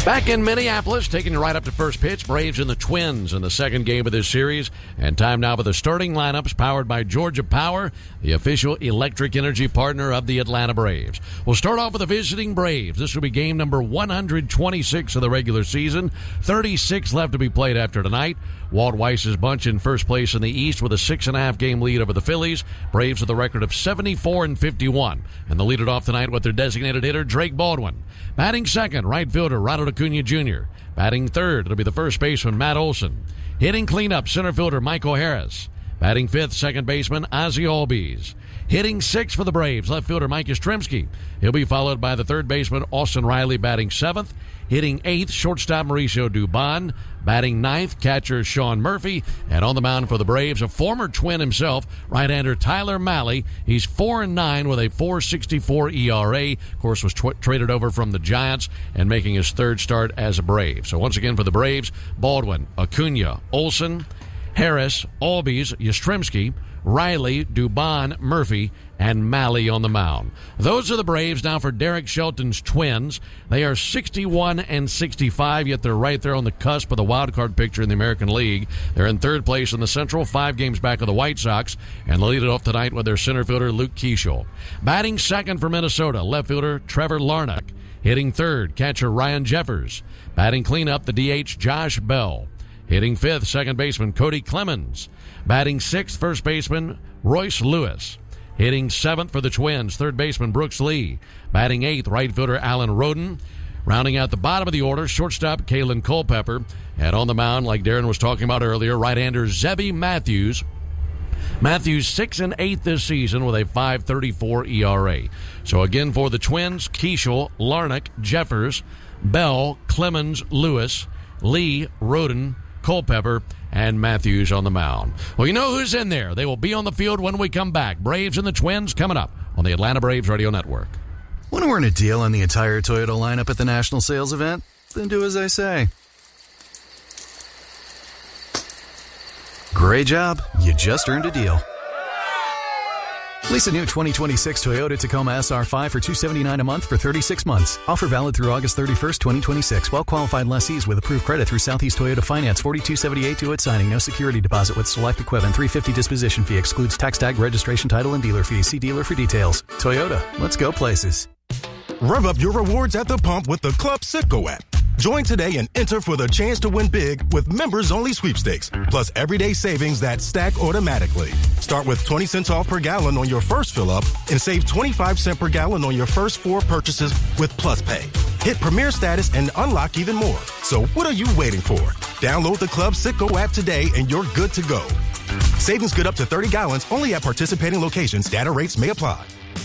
Back in Minneapolis, taking you right up to first pitch, Braves and the Twins in the second game of this series. And time now for the starting lineups powered by Georgia Power, the official electric energy partner of the Atlanta Braves. We'll start off with the visiting Braves. This will be game number 126 of the regular season. 36 left to be played after tonight. Walt Weiss's bunch in first place in the East with a 6.5 game lead over the Phillies. Braves with a record of 74-51. And they'll lead it off tonight with their designated hitter, Drake Baldwin. Batting second, right fielder, Ronald Acuna Jr. Batting third, it'll be the first baseman, Matt Olson. Hitting cleanup, center fielder, Michael Harris. Batting fifth, second baseman, Ozzie Albies. Hitting sixth for the Braves, left fielder Mike Yastrzemski. He'll be followed by the third baseman, Austin Riley, batting seventh. Hitting eighth, shortstop Mauricio Dubon. Batting ninth, catcher Sean Murphy. And on the mound for the Braves, a former Twin himself, right-hander Tyler Mahle. He's 4-9 with a 4.64 ERA. Of course, was traded over from the Giants and making his third start as a Brave. So once again for the Braves, Baldwin, Acuna, Olson, Harris, Albies, Yastrzemski, Riley, Dubon, Murphy, and Mahle on the mound. Those are the Braves. Now for Derek Shelton's Twins. They are 61-65, yet they're right there on the cusp of the wild card picture in the American League. They're in third place in the Central, 5 games back of the White Sox, and they'll lead it off tonight with their center fielder, Luke Keeschel. Batting second for Minnesota, left fielder Trevor Larnach. Hitting third, catcher Ryan Jeffers. Batting cleanup, the DH Josh Bell. Hitting fifth, second baseman Cody Clemens. Batting sixth, first baseman Royce Lewis. Hitting seventh for the Twins, third baseman Brooks Lee. Batting eighth, right fielder Alan Roden. Rounding out the bottom of the order, shortstop Kalen Culpepper. And on the mound, like Darren was talking about earlier, right-hander Zebby Matthews. Matthews 6-8 this season with a 5.34 ERA. So again for the Twins, Keeschel, Larnach, Jeffers, Bell, Clemens, Lewis, Lee, Roden, Culpepper, and Matthews on the mound. Well, you know who's in there. They will be on the field when we come back. Braves and the Twins coming up on the Atlanta Braves Radio Network. Want to earn a deal on the entire Toyota lineup at the National Sales Event? Then do as I say. Great job. You just earned a deal. Lease a new 2026 Toyota Tacoma SR5 for $279 a month for 36 months. Offer valid through August 31st, 2026. Well-qualified lessees with approved credit through Southeast Toyota Finance. $42.78 due at signing. No security deposit with select equipment. $350 disposition fee. Excludes tax tag, registration, title, and dealer fees. See dealer for details. Toyota. Let's go places. Rev up your rewards at the pump with the Club Citgo app. Join today and enter for the chance to win big with members-only sweepstakes, plus everyday savings that stack automatically. Start with 20 cents off per gallon on your first fill-up and save 25 cents per gallon on your first 4 purchases with Plus Pay. Hit Premier status and unlock even more. So what are you waiting for? Download the Club Citgo app today and you're good to go. Savings good up to 30 gallons only at participating locations. Data rates may apply.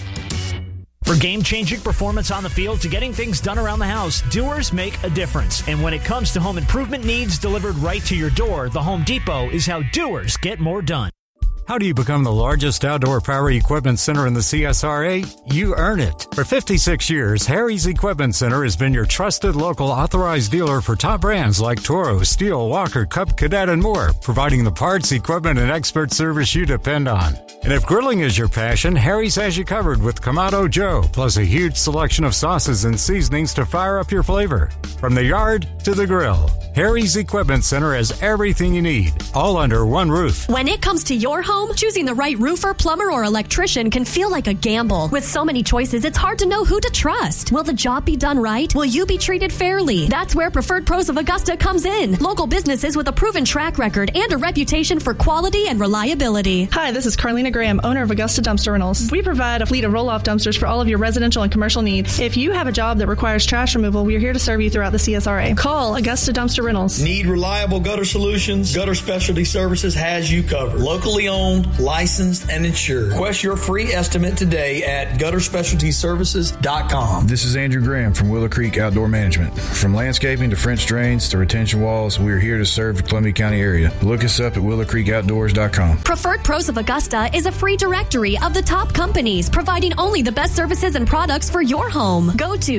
For game-changing performance on the field to getting things done around the house, doers make a difference. And when it comes to home improvement needs delivered right to your door, the Home Depot is how doers get more done. How do you become the largest outdoor power equipment center in the CSRA? You earn it. For 56 years, Harry's Equipment Center has been your trusted local authorized dealer for top brands like Toro, Steel, Walker, Cub Cadet, and more, providing the parts, equipment, and expert service you depend on. And if grilling is your passion, Harry's has you covered with Kamado Joe, plus a huge selection of sauces and seasonings to fire up your flavor. From the yard to the grill, Harry's Equipment Center has everything you need, all under one roof. When it comes to your home, choosing the right roofer, plumber, or electrician can feel like a gamble. With so many choices, it's hard to know who to trust. Will the job be done right? Will you be treated fairly? That's where Preferred Pros of Augusta comes in. Local businesses with a proven track record and a reputation for quality and reliability. Hi, this is Carlina Graham, owner of Augusta Dumpster Rentals. We provide a fleet of roll-off dumpsters for all of your residential and commercial needs. If you have a job that requires trash removal, we are here to serve you throughout the CSRA. Call Augusta Dumpster Rentals. Need reliable gutter solutions? Gutter Specialty Services has you covered. Locally owned, licensed, and insured. Request your free estimate today at gutterspecialtyservices.com. This is Andrew Graham from Willow Creek Outdoor Management. From landscaping to French drains to retention walls, we are here to serve the Columbia County area. Look us up at willowcreekoutdoors.com. Preferred Pros of Augusta is a free directory of the top companies providing only the best services and products for your home. Go to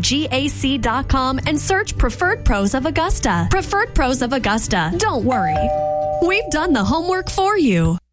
WGAC.com and search Preferred Pros of Augusta. Preferred Pros of Augusta. Don't worry. We've done the homework for you.